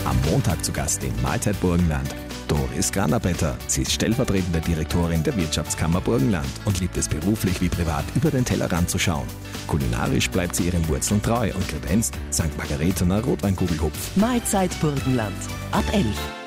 Am Montag zu Gast in Mahlzeit Burgenland Doris Granerbetter. Sie ist stellvertretende Direktorin der Wirtschaftskammer Burgenland und liebt es beruflich wie privat über den Tellerrand zu schauen. Kulinarisch bleibt sie ihren Wurzeln treu und kredenzt St. Margaretener Rotweinkugelhupf. Mahlzeit Burgenland ab 11.